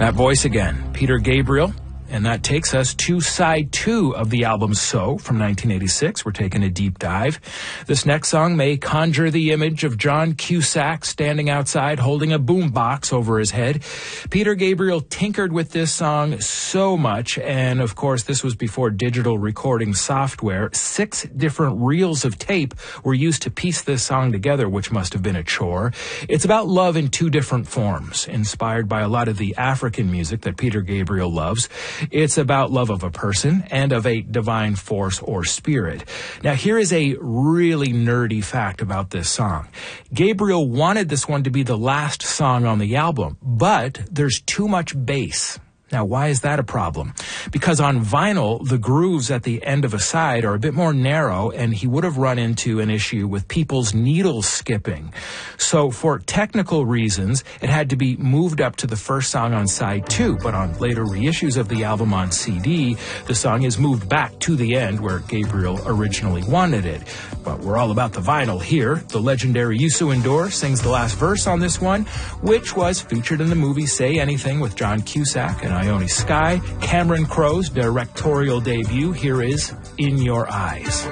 That voice again, Peter Gabriel. And that takes us to side 2 of the album So from 1986. We're taking a deep dive. This next song may conjure the image of John Cusack standing outside holding a boombox over his head. Peter Gabriel tinkered with this song so much, and of course this was before digital recording software. 6 different reels of tape were used to piece this song together, which must have been a chore. It's about love in 2 different forms, inspired by a lot of the African music that Peter Gabriel loves. It's about love of a person and of a divine force or spirit. Now, here is a really nerdy fact about this song. Gabriel wanted this one to be the last song on the album, but there's too much bass. Now, why is that a problem? Because on vinyl, the grooves at the end of a side are a bit more narrow, and he would have run into an issue with people's needle skipping. So for technical reasons, it had to be moved up to the first song on side 2, but on later reissues of the album on CD, the song is moved back to the end where Gabriel originally wanted it. But we're all about the vinyl here. The legendary Youssou N'Dour sings the last verse on this one, which was featured in the movie Say Anything with John Cusack and Ione Skye. Cameron Crowe's directorial debut. Here is In Your Eyes.